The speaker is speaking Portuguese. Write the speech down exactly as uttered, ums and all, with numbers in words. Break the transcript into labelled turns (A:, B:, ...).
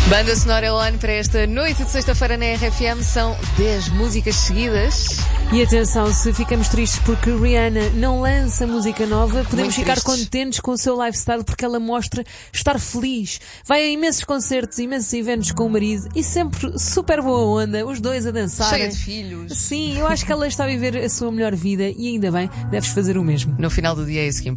A: Banda sonora on para esta noite de sexta-feira na R F M são dez músicas seguidas.
B: E atenção, se ficamos tristes porque Rihanna não lança música nova, podemos
A: Muito
B: ficar
A: tristes.
B: contentes com o seu lifestyle porque ela mostra estar feliz. Vai a imensos concertos, imensos eventos com o marido e sempre super boa onda, os dois a dançar.
A: Cheia de filhos.
B: Sim, eu acho que ela está a viver a sua melhor vida e ainda bem, deves fazer o mesmo.
A: No final do dia é isso que importa.